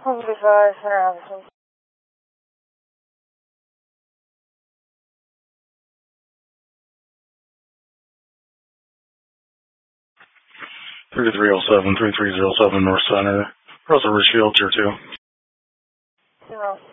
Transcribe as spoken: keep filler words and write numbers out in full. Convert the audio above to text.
one three five, Center Avenue. thirty-three oh seven, thirty-three oh seven North Center. Russell Richfield, Tier two. Center